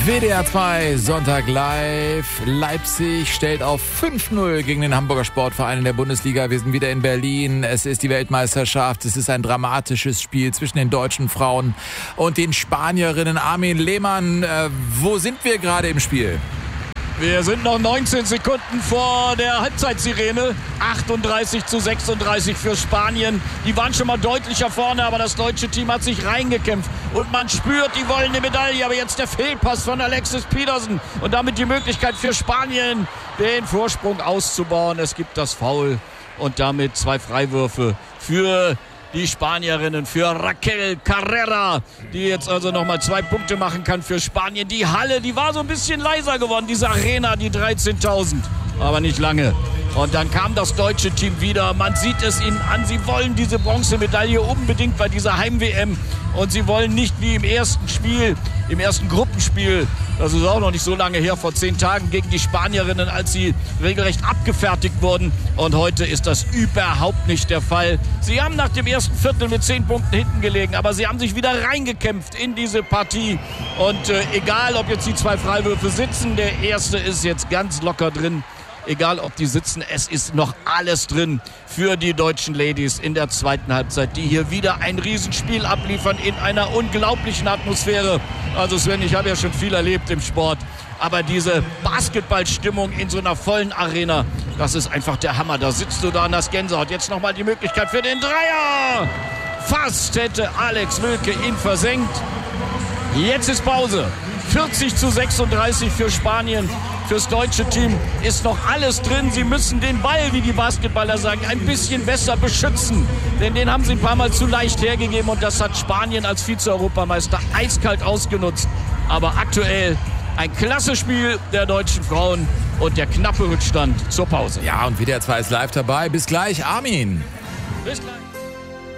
WDR 2, Sonntag live. Leipzig stellt auf 5-0 gegen den Hamburger Sportverein in der Bundesliga. Wir sind wieder in Berlin. Es ist die Weltmeisterschaft. Es ist ein dramatisches Spiel zwischen den deutschen Frauen und den Spanierinnen. Armin Lehmann, wo sind wir gerade im Spiel? Wir sind noch 19 Sekunden vor der Halbzeitsirene. 38-36 für Spanien. Die waren schon mal deutlicher vorne, aber das deutsche Team hat sich reingekämpft. Und man spürt, die wollen eine Medaille. Aber jetzt der Fehlpass von Alexis Pedersen. Und damit die Möglichkeit für Spanien, den Vorsprung auszubauen. Es gibt das Foul und damit 2 Freiwürfe für die Spanierinnen, für Raquel Carrera, die jetzt also nochmal 2 Punkte machen kann für Spanien. Die Halle, die war so ein bisschen leiser geworden, diese Arena, die 13.000, aber nicht lange. Und dann kam das deutsche Team wieder. Man sieht es ihnen an, sie wollen diese Bronzemedaille unbedingt bei dieser Heim-WM. Und sie wollen nicht wie im ersten Spiel, im ersten Gruppenspiel, das ist auch noch nicht so lange her, vor 10 Tagen gegen die Spanierinnen, als sie regelrecht abgefertigt wurden. Und heute ist das überhaupt nicht der Fall. Sie haben nach dem ersten Viertel mit 10 Punkten hinten gelegen, aber sie haben sich wieder reingekämpft in diese Partie. Und egal, ob jetzt die 2 Freiwürfe sitzen, der erste ist jetzt ganz locker drin. Egal, ob die sitzen, es ist noch alles drin für die deutschen Ladies in der zweiten Halbzeit, die hier wieder ein Riesenspiel abliefern in einer unglaublichen Atmosphäre. Also Sven, ich habe ja schon viel erlebt im Sport, aber diese Basketballstimmung in so einer vollen Arena, das ist einfach der Hammer. Da sitzt du da an das Gänsehaut. Jetzt nochmal die Möglichkeit für den Dreier. Fast hätte Alex Wilke ihn versenkt. Jetzt ist Pause. 40-36 für Spanien. Fürs deutsche Team ist noch alles drin. Sie müssen den Ball, wie die Basketballer sagen, ein bisschen besser beschützen. Denn den haben sie ein paar Mal zu leicht hergegeben. Und das hat Spanien als Vize-Europameister eiskalt ausgenutzt. Aber aktuell ein klasse Spiel der deutschen Frauen und der knappe Rückstand zur Pause. Ja, und WDR 2 ist live dabei. Bis gleich, Armin. Bis gleich.